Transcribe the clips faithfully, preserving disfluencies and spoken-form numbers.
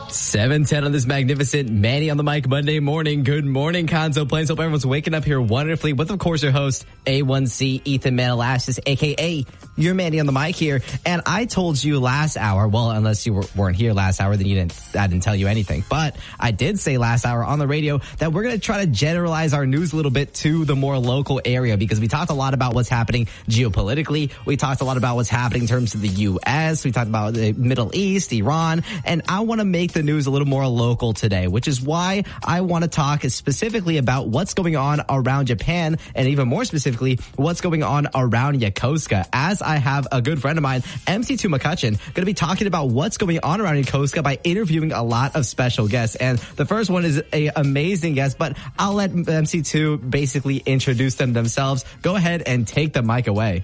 seven ten on this magnificent Manny on the Mic Monday morning. Good morning, Conzo Plains. Hope everyone's waking up here wonderfully with, of course, your host, A one C Ethan Manalassis, a k a your Manny on the Mic here. And I told you last hour, well, unless you were, weren't here last hour, then you didn't, I didn't tell you anything. But I did say last hour on the radio that we're going to try to generalize our news a little bit to the more local area, because we talked a lot about what's happening geopolitically. We talked a lot about what's happening in terms of the U S. We talked about the Middle East, Iran, and I want to make the news a little more local today, which is why I want to talk specifically about what's going on around Japan, and even more specifically, what's going on around Yokosuka, as I have a good friend of mine, M C two McCutcheon, going to be talking about what's going on around Yokosuka by interviewing a lot of special guests. And the first one is an amazing guest, but I'll let M C two basically introduce them themselves. Go ahead and take the mic away.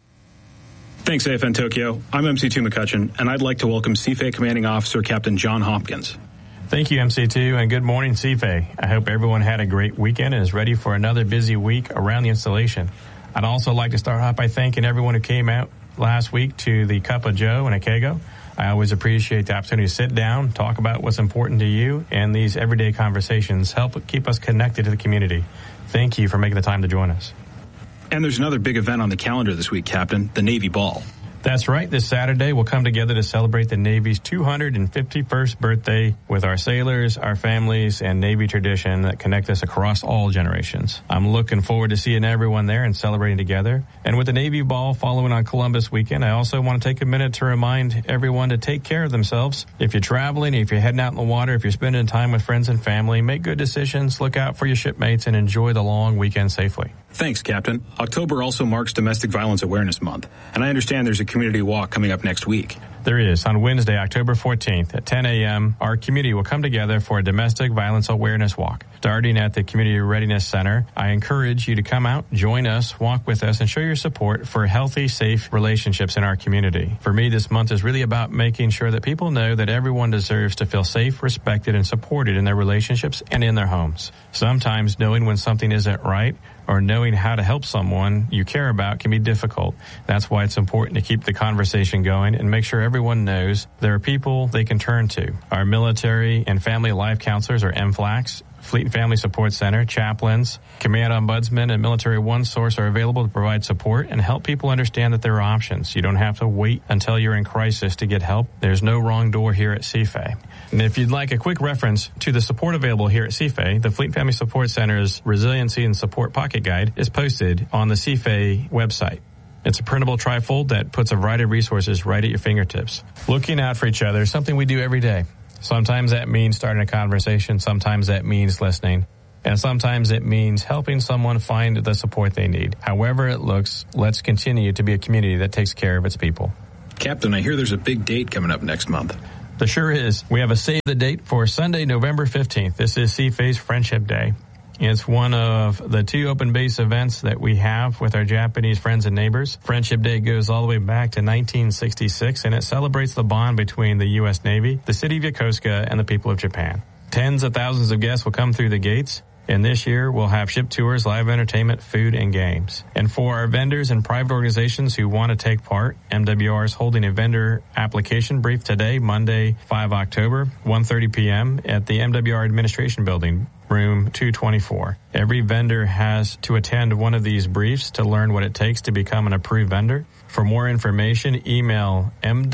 Thanks, A F N Tokyo. I'm M C two McCutcheon, and I'd like to welcome C F A Commanding Officer Captain John Hopkins. Thank you, M C two, and good morning, C F A. I hope everyone had a great weekend and is ready for another busy week around the installation. I'd also like to start off by thanking everyone who came out last week to the Cup of Joe in Akego. I always appreciate the opportunity to sit down, talk about what's important to you, and these everyday conversations help keep us connected to the community. Thank you for making the time to join us. And there's another big event on the calendar this week, Captain, the Navy Ball. That's right. This Saturday, we'll come together to celebrate the Navy's two hundred fifty-first birthday with our sailors, our families, and Navy tradition that connect us across all generations. I'm looking forward to seeing everyone there and celebrating together. And with the Navy Ball following on Columbus weekend, I also want to take a minute to remind everyone to take care of themselves. If you're traveling, if you're heading out in the water, if you're spending time with friends and family, make good decisions, look out for your shipmates, and enjoy the long weekend safely. Thanks, Captain. October also marks Domestic Violence Awareness Month, and I understand there's a community walk coming up next week. There is. On Wednesday, October fourteenth at ten a.m., our community will come together for a Domestic Violence Awareness Walk. Starting at the Community Readiness Center, I encourage you to come out, join us, walk with us, and show your support for healthy, safe relationships in our community. For me, this month is really about making sure that people know that everyone deserves to feel safe, respected, and supported in their relationships and in their homes. Sometimes knowing when something isn't right or knowing how to help someone you care about can be difficult. That's why it's important to keep the conversation going and make sure everyone knows there are people they can turn to. Our military and family life counselors, or M FLACs, Fleet and Family Support Center, chaplains, Command Ombudsman, and Military One Source are available to provide support and help people understand that there are options. You don't have to wait until you're in crisis to get help. There's no wrong door here at C F A. And if you'd like a quick reference to the support available here at C F A, the Fleet and Family Support Center's Resiliency and Support Pocket Guide is posted on the C F A website. It's a printable trifold that puts a variety of resources right at your fingertips. Looking out for each other is something we do every day. Sometimes that means starting a conversation. Sometimes that means listening. And sometimes it means helping someone find the support they need. However it looks, let's continue to be a community that takes care of its people. Captain, I hear there's a big date coming up next month. There sure is. We have a save the date for Sunday, November fifteenth. This is C F A's Friendship Day. It's one of the two open base events that we have with our Japanese friends and neighbors. Friendship Day goes all the way back to nineteen sixty-six, and it celebrates the bond between the U S Navy, the city of Yokosuka, and the people of Japan. Tens of thousands of guests will come through the gates, and this year we'll have ship tours, live entertainment, food, and games. And for our vendors and private organizations who want to take part, M W R is holding a vendor application brief today, Monday, the fifth of October, one thirty p.m. at the M W R Administration Building, room two twenty-four. Every vendor has to attend one of these briefs to learn what it takes to become an approved vendor. For more information, email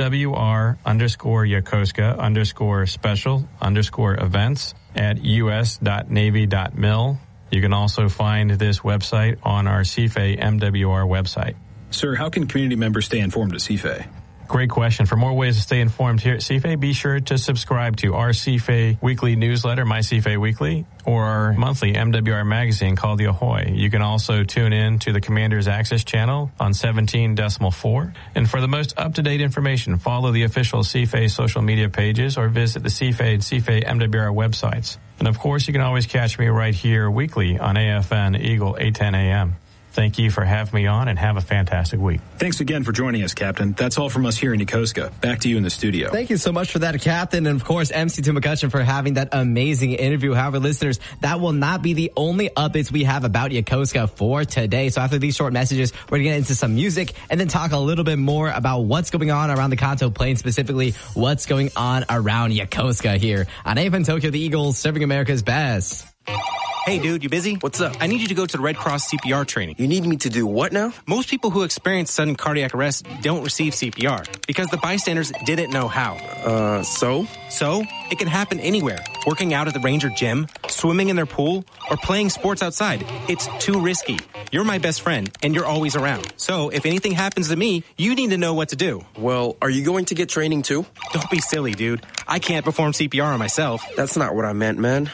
MWR underscore Yokosuka underscore special underscore events at us.navy.mil. You can also find this website on our C F A M W R website. Sir, how can community members stay informed at C F A? Great question. For more ways to stay informed here at C F A, be sure to subscribe to our C F A weekly newsletter, My C F A Weekly, or our monthly M W R magazine called The Ahoy. You can also tune in to the Commander's Access channel on seventeen decimal four. And for the most up-to-date information, follow the official C F A social media pages or visit the C F A and C F A M W R websites. And of course, you can always catch me right here weekly on A F N Eagle eight ten a.m. Thank you for having me on, and have a fantastic week. Thanks again for joining us, Captain. That's all from us here in Yokosuka. Back to you in the studio. Thank you so much for that, Captain. And of course, M C two McCutcheon for having that amazing interview. However, listeners, that will not be the only updates we have about Yokosuka for today. So after these short messages, we're going to get into some music and then talk a little bit more about what's going on around the Kanto Plain, specifically what's going on around Yokosuka here on A F N Tokyo, the Eagles serving America's best. Hey, dude, you busy? What's up? I need you to go to the Red Cross C P R training. You need me to do what now? Most people who experience sudden cardiac arrest don't receive C P R because the bystanders didn't know how. Uh, so? So, it can happen anywhere. Working out at the Ranger gym, swimming in their pool, or playing sports outside. It's too risky. You're my best friend, and you're always around. So, if anything happens to me, you need to know what to do. Well, are you going to get training too? Don't be silly, dude. I can't perform C P R on myself. That's not what I meant, man.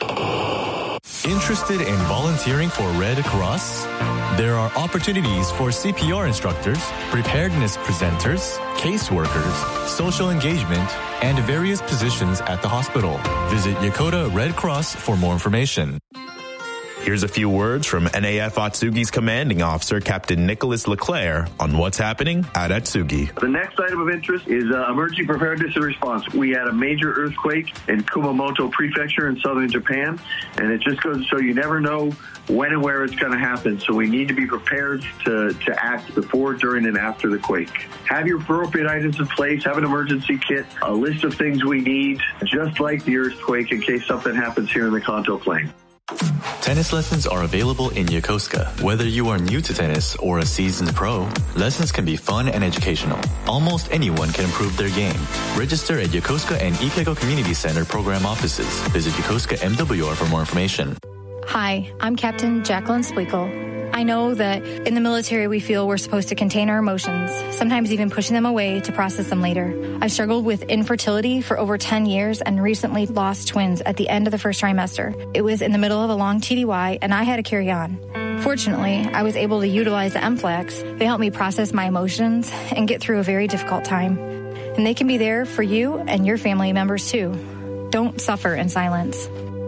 Interested in volunteering for Red Cross? There are opportunities for C P R instructors, preparedness presenters, caseworkers, social engagement, and various positions at the hospital. Visit Yokota Red Cross for more information. Here's a few words from N A F Atsugi's commanding officer, Captain Nicholas Leclerc, on what's happening at Atsugi. The next item of interest is uh, emergency preparedness and response. We had a major earthquake in Kumamoto Prefecture in southern Japan, and it just goes to show you never know when and where it's going to happen. So we need to be prepared to, to act before, during, and after the quake. Have your appropriate items in place, have an emergency kit, a list of things we need, just like the earthquake in case something happens here in the Kanto Plain. Tennis lessons are available in Yokosuka. Whether you are new to tennis or a seasoned pro, lessons can be fun and educational. Almost anyone can improve their game. Register at Yokosuka and Ikego Community Center program offices. Visit Yokosuka M W R for more information. Hi, I'm Captain Jacqueline Spleakle. I know that in the military we feel we're supposed to contain our emotions, sometimes even pushing them away to process them later. I've struggled with infertility for over ten years and recently lost twins at the end of the first trimester. It was in the middle of a long T D Y and I had to carry on. Fortunately, I was able to utilize the M FLEX. They helped me process my emotions and get through a very difficult time. And they can be there for you and your family members too. Don't suffer in silence.